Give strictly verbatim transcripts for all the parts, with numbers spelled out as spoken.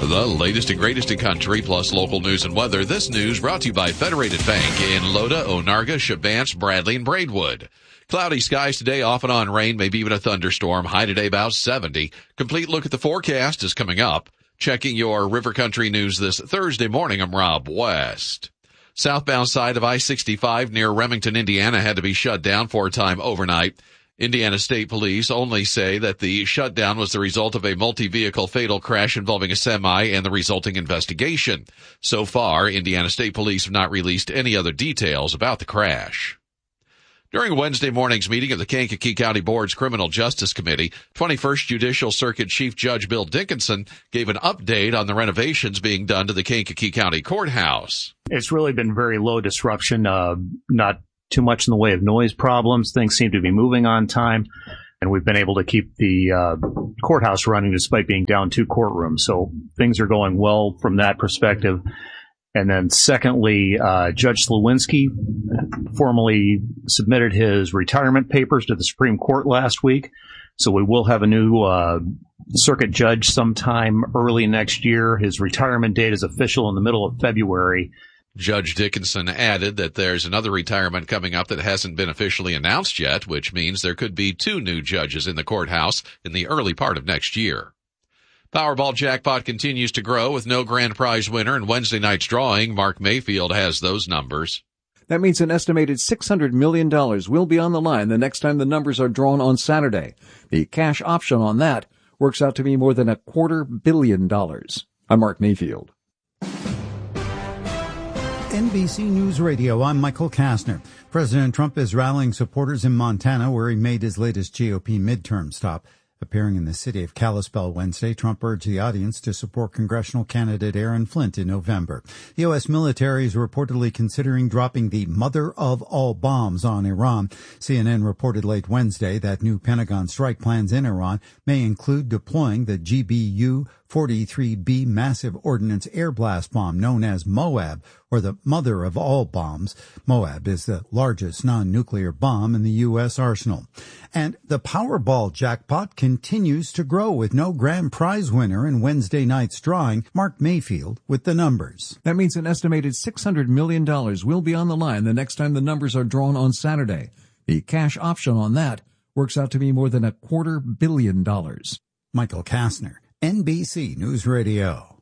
The latest and greatest in country, plus local news and weather. This news brought to you by Federated Bank in Loda, Onarga, Shabance, Bradley, and Braidwood. Cloudy skies today, off and on rain, maybe even a thunderstorm. High today about seventy. Complete look at the forecast is coming up. Checking your River Country news this Thursday morning, I'm Rob West. Southbound side of I sixty-five near Remington, Indiana had to be shut down for a time overnight. Indiana State Police only say that the shutdown was the result of a multi-vehicle fatal crash involving a semi and the resulting investigation. So far, Indiana State Police have not released any other details about the crash. During Wednesday morning's meeting of the Kankakee County Board's Criminal Justice Committee, twenty-first Judicial Circuit Chief Judge Bill Dickinson gave an update on the renovations being done to the Kankakee County Courthouse. It's really been very low disruption, uh, not too much in the way of noise problems. Things seem to be moving on time, and we've been able to keep the uh, courthouse running despite being down two courtrooms. So things are going well from that perspective. And then secondly, uh, Judge Slawinski formally submitted his retirement papers to the Supreme Court last week. So we will have a new uh, circuit judge sometime early next year. His retirement date is official in the middle of February. Judge Dickinson added that there's another retirement coming up that hasn't been officially announced yet, which means there could be two new judges in the courthouse in the early part of next year. Powerball jackpot continues to grow with no grand prize winner in Wednesday night's drawing. Mark Mayfield has those numbers. That means an estimated six hundred million dollars will be on the line the next time the numbers are drawn on Saturday. The cash option on that works out to be more than a quarter billion dollars. I'm Mark Mayfield. N B C News Radio, I'm Michael Kastner. President Trump is rallying supporters in Montana, where he made his latest G O P midterm stop. Appearing in the city of Kalispell Wednesday, Trump urged the audience to support congressional candidate Aaron Flint in November. The U S military is reportedly considering dropping the mother of all bombs on Iran. C N N reported late Wednesday that new Pentagon strike plans in Iran may include deploying the G B U forty-three B massive ordnance air blast bomb known as MOAB, or the mother of all bombs. MOAB is the largest non-nuclear bomb in the U S arsenal. And the Powerball jackpot continues to grow with no grand prize winner in Wednesday night's drawing. Mark Mayfield with the numbers. That means an estimated six hundred million dollars will be on the line the next time the numbers are drawn on Saturday. The cash option on that works out to be more than a quarter billion dollars. Michael Kastner, N B C News Radio.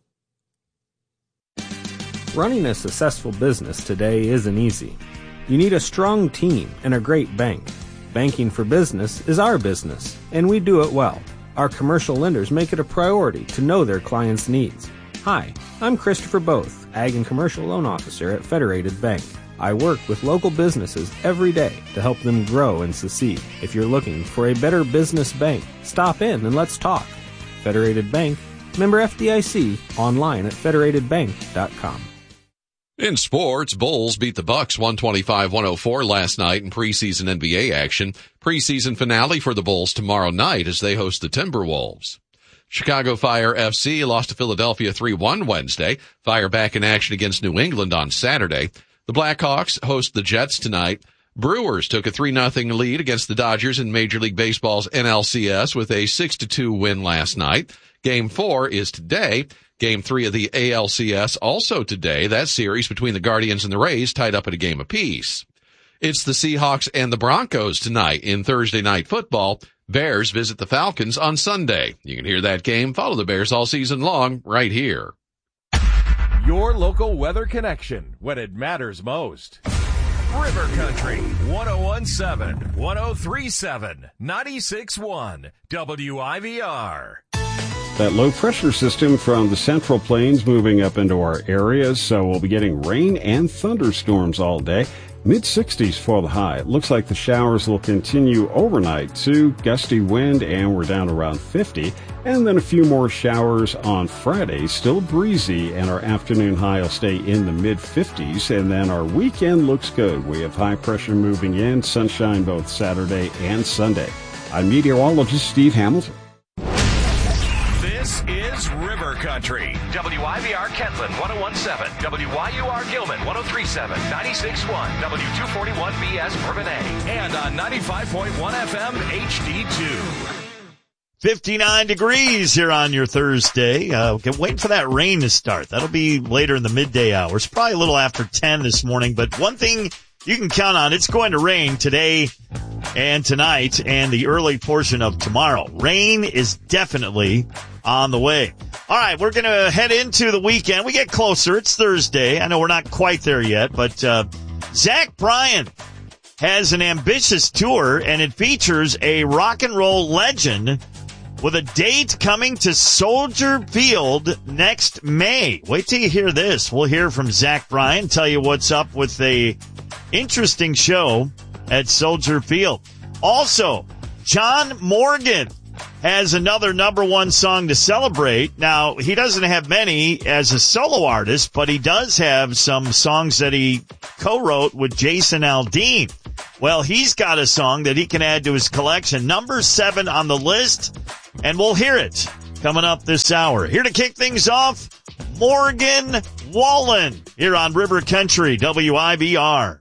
Running a successful business today isn't easy. You need a strong team and a great bank. Banking for business is our business, and we do it well. Our commercial lenders make it a priority to know their clients' needs. Hi, I'm Christopher Both, Ag and Commercial Loan Officer at Federated Bank. I work with local businesses every day to help them grow and succeed. If you're looking for a better business bank, stop in and let's talk. Federated Bank, member F D I C, online at federated bank dot com. In sports, Bulls beat the Bucks one twenty-five one oh four last night in preseason N B A action. Preseason finale for the Bulls tomorrow night as they host the Timberwolves. Chicago Fire F C lost to Philadelphia three one Wednesday. Fire back in action against New England on Saturday. The Blackhawks host the Jets tonight. Brewers took a three nothing lead against the Dodgers in Major League Baseball's N L C S with a six to two win last night. Game four is today. Game three of the A L C S also today. That series between the Guardians and the Rays tied up at a game apiece. It's the Seahawks and the Broncos tonight in Thursday Night Football. Bears visit the Falcons on Sunday. You can hear that game. Follow the Bears all season long right here. Your local weather connection when it matters most. River Country, one oh one point seven, one oh three point seven, ninety-six point one, W I V R. That low pressure system from the Central Plains moving up into our areas, so we'll be getting rain and thunderstorms all day. mid sixties for the high. It looks like the showers will continue overnight to gusty wind, and we're down around fifty. And then a few more showers on Friday, still breezy, and our afternoon high will stay in the mid fifties. And then our weekend looks good. We have high pressure moving in, sunshine both Saturday and Sunday. I'm meteorologist Steve Hamilton. This is River Country. W I V R Kentland, one oh one point seven. W Y U R Gilman, one oh three point seven, ninety-six point one. W two forty-one B S Bourbonnais. And on ninety-five point one F M H D two. fifty-nine degrees here on your Thursday. Uh, waiting for that rain to start. That'll be later in the midday hours. Probably a little after ten this morning. But one thing you can count on, it's going to rain today and tonight and the early portion of tomorrow. Rain is definitely on the way. All right, we're going to head into the weekend. We get closer. It's Thursday. I know we're not quite there yet, but uh, Zach Bryan has an ambitious tour, and it features a rock and roll legend with a date coming to Soldier Field next May. Wait till you hear this. We'll hear from Zach Bryan, tell you what's up with a interesting show at Soldier Field. Also, John Morgan has another number one song to celebrate. Now, he doesn't have many as a solo artist, but he does have some songs that he co-wrote with Jason Aldean. Well, he's got a song that he can add to his collection, number seven on the list, and we'll hear it coming up this hour. Here to kick things off, Morgan Wallen here on River Country, W I B R.